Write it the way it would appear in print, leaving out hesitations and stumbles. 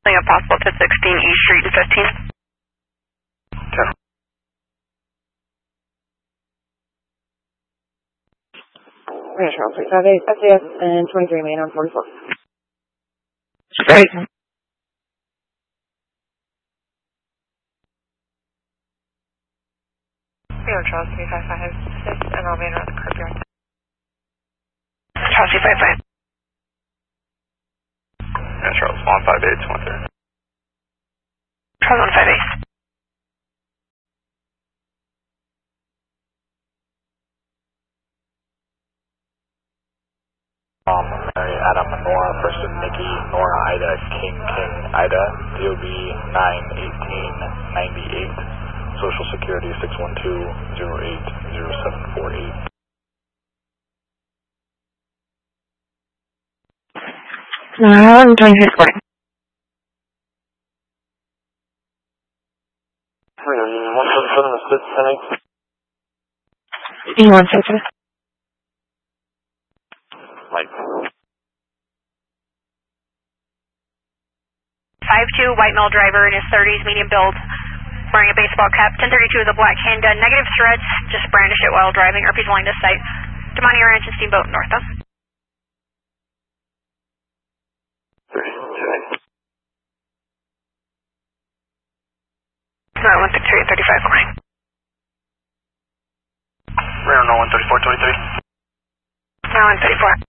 If possible to 16 East Street and 15. Okay. Ranch Charles 358, SAS, and 23 main on 44. Straight. Rio Charles 3556, and I'll be around the curb yard. Charles 355. Yeah, Charles 158, 23. Charles 158. Mary, Adam, Nora, person Nikki, Nora, Ida, King, Ida, DOB 91898, Social Security 612-080748. I'm 26 recording. Union 177, assist 10-8. Union 177. Mike. 5'2", white male driver in his 30s, medium build, wearing a baseball cap, 1032 with a black handgun, negative threats, just brandish it while driving, RP's line to sight. Damani Ranch and Steamboat north of. 163 at 35 corning. Reno 134, 23. 134.